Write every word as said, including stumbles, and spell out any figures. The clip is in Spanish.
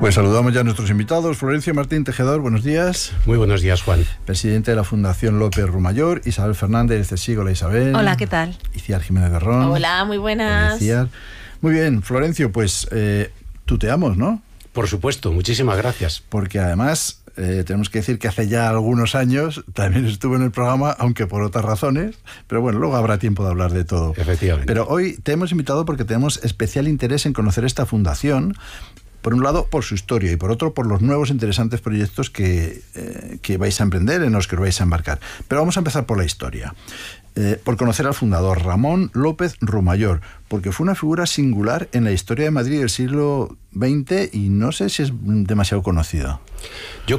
Pues saludamos ya a nuestros invitados. Florencio Martín Tejedor, buenos días. Muy buenos días, Juan. Presidente de la Fundación López Rumayor. Isabel Fernández de Sigo la Isabel. Hola, ¿qué tal? Iciar Jiménez de Ron. Hola, muy buenas. Iciar. Muy bien, Florencio, pues eh, tuteamos, ¿no? Por supuesto, muchísimas gracias. Porque además eh, tenemos que decir que hace ya algunos años también estuvo en el programa, aunque por otras razones, pero bueno, luego habrá tiempo de hablar de todo. Efectivamente. Pero hoy te hemos invitado porque tenemos especial interés en conocer esta fundación. Por un lado, por su historia, y por otro, por los nuevos interesantes proyectos que, eh, que vais a emprender, en los que os vais a embarcar. Pero vamos a empezar por la historia. Eh, por conocer al fundador, Ramón López Rumayor, porque fue una figura singular en la historia de Madrid del siglo veinte y no sé si es demasiado conocido. Yo